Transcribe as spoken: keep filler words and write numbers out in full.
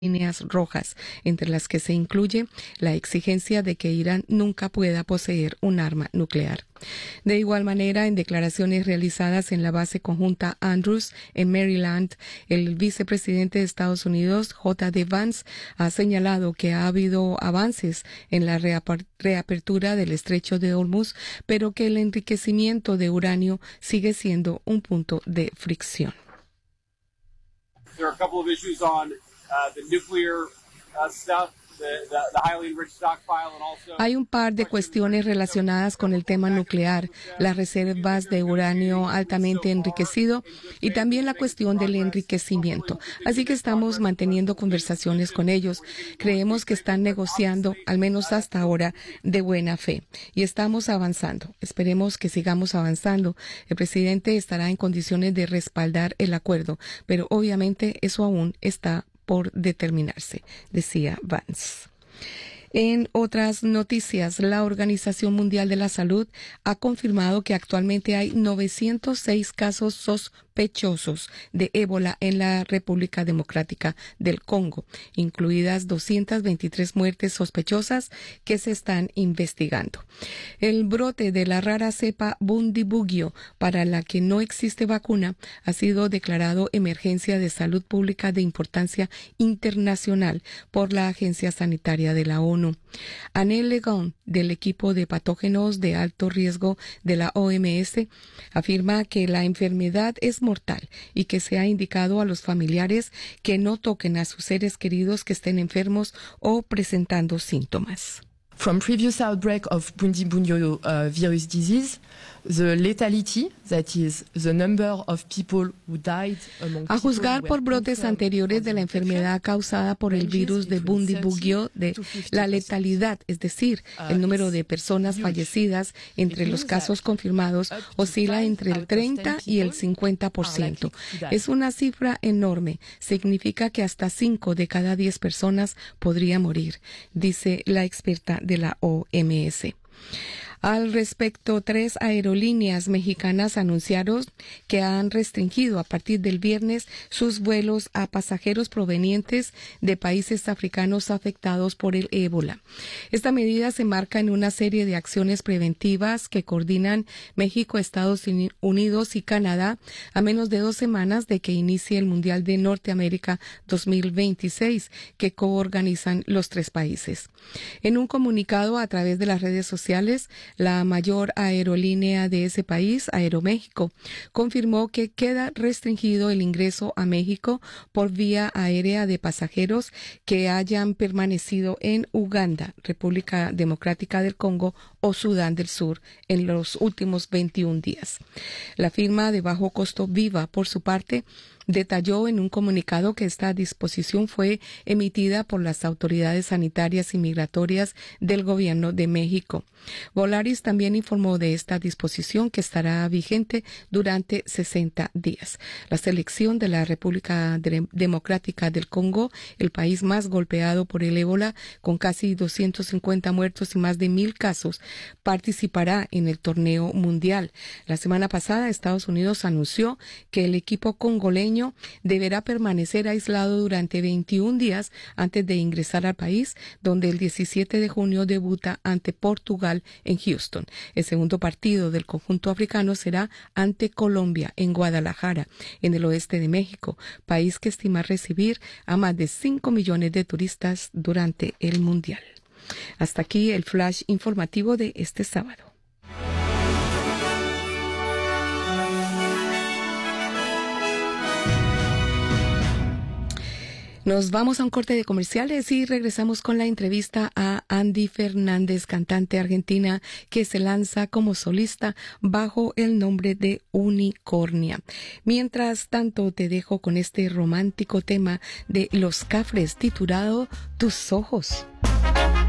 líneas rojas, entre las que se incluye la exigencia de que Irán nunca pueda poseer un arma nuclear. De igual manera, en declaraciones realizadas en la base conjunta Andrews en Maryland, el vicepresidente de Estados Unidos, J D Vance, ha señalado que ha habido avances en la reapertura del estrecho de Hormuz, pero que el enriquecimiento de uranio sigue siendo un punto de fricción. There are a couple of issues on uh, the nuclear uh, stuff. Hay un par de cuestiones relacionadas con el tema nuclear, las reservas de uranio altamente enriquecido y también la cuestión del enriquecimiento. Así que estamos manteniendo conversaciones con ellos. Creemos que están negociando, al menos hasta ahora, de buena fe. Y estamos avanzando. Esperemos que sigamos avanzando. El presidente estará en condiciones de respaldar el acuerdo, pero obviamente eso aún está por determinarse, decía Vance. En otras noticias, la Organización Mundial de la Salud ha confirmado que actualmente hay novecientos seis casos sospechosos de ébola en la República Democrática del Congo, incluidas doscientas veintitrés muertes sospechosas que se están investigando. El brote de la rara cepa Bundibugyo, para la que no existe vacuna, ha sido declarado emergencia de salud pública de importancia internacional por la Agencia Sanitaria de la ONU. Anne Legon, del equipo de patógenos de alto riesgo de la O M S, afirma que la enfermedad es mortal y que se ha indicado a los familiares que no toquen a sus seres queridos que estén enfermos o presentando síntomas. From previous outbreak of Bundibugyo uh, virus disease, the lethality, that is the number of people who died among A juzgar por brotes anteriores de la enfermedad causada por el virus de Bundibugyo, de la letalidad, es decir, el número de personas fallecidas entre los casos confirmados, oscila entre el treinta y el cincuenta por ciento. Es una cifra enorme. Significa que hasta cinco de cada diez personas podría morir, dice la experta de la O M S. Al respecto, tres aerolíneas mexicanas anunciaron que han restringido a partir del viernes sus vuelos a pasajeros provenientes de países africanos afectados por el ébola. Esta medida se marca en una serie de acciones preventivas que coordinan México, Estados Unidos y Canadá a menos de dos semanas de que inicie el Mundial de Norteamérica dos mil veintiséis, que coorganizan los tres países. En un comunicado a través de las redes sociales, la mayor aerolínea de ese país, Aeroméxico, confirmó que queda restringido el ingreso a México por vía aérea de pasajeros que hayan permanecido en Uganda, República Democrática del Congo o Sudán del Sur en los últimos veintiún días. La firma de bajo costo Viva, por su parte, detalló en un comunicado que esta disposición fue emitida por las autoridades sanitarias y migratorias del gobierno de México. Volaris también informó de esta disposición que estará vigente durante sesenta días. La selección de la República Democrática del Congo, el país más golpeado por el ébola, con casi doscientos cincuenta muertos y más de mil casos, participará en el torneo mundial. La semana pasada, Estados Unidos anunció que el equipo congoleño deberá permanecer aislado durante veintiún días antes de ingresar al país, donde el diecisiete de junio debuta ante Portugal en Houston. El segundo partido del conjunto africano será ante Colombia en Guadalajara, en el oeste de México, país que estima recibir a más de cinco millones de turistas durante el Mundial. Hasta aquí el flash informativo de este sábado. Nos vamos a un corte de comerciales y regresamos con la entrevista a Andy Fernández, cantante argentina que se lanza como solista bajo el nombre de Unicornia. Mientras tanto, te dejo con este romántico tema de Los Cafres titulado Tus Ojos.